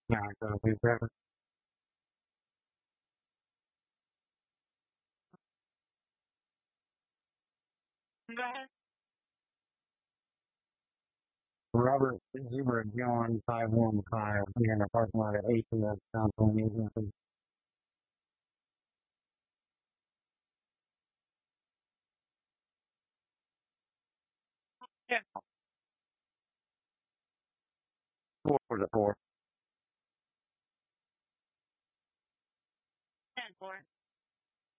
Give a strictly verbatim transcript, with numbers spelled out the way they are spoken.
Yeah, so we better. Robert Zebra John five one five here in the parking lot at A T S Council meeting. Yeah. Four for the four.